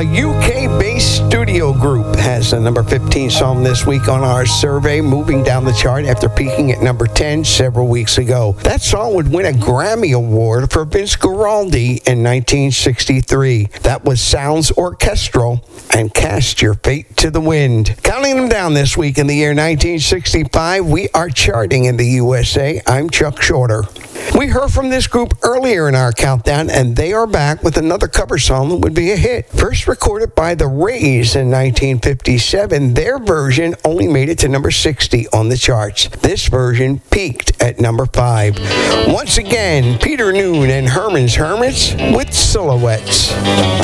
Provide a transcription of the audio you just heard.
A UK-based studio group has a number 15 song this week on our survey, moving down the chart after peaking at number 10 several weeks ago. That song would win a Grammy Award for Vince Guaraldi in 1963. That was Sounds Orchestral and Cast Your Fate to the Wind. Counting them down this week in the year 1965, we are charting in the USA. I'm Chuck Shorter. We heard from this group earlier in our countdown, and they are back with another cover song that would be a hit. First recorded by the Rays in 1957, their version only made it to number 60 on the charts. This version peaked at number 5. Once again, Peter Noone and Herman's Hermits with Silhouettes.